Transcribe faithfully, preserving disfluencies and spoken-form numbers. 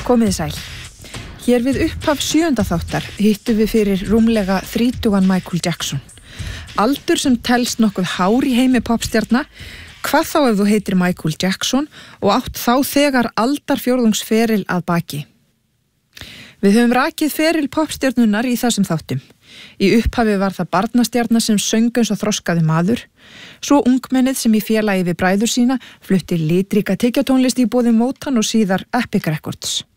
Komiði sæl. Hér við upphaf sjöunda þáttar hittum við fyrir rúmlega þrítugan Michael Jackson. Aldur sem telst nokkuð hár í heimi popstjarna, hvað þá ef þú heitir Michael Jackson og átt þá þegar aldarfjórðungsferil að baki. Við höfum rakið feril popstjarnunar í þessum þáttum. Í upphafi var það barnastjarna sem söng eins og þroskaði maður, svo ungmennið sem í félagi við bræður sína flutti litríka tyggjótónlist í boði Motown og síðar Epic Records.